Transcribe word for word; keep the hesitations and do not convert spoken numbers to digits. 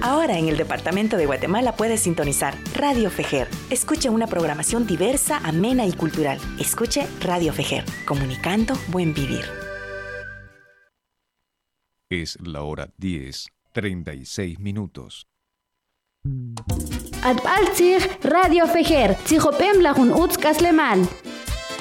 Ahora en el departamento de Guatemala puedes sintonizar Radio Fejer. Escuche una programación diversa, amena y cultural. Escuche Radio Fejer, comunicando buen vivir. Es la hora diez, treinta y seis minutos. Adbaltzig Radio Fejer, Tzijopem Lajun Utzkaslemal.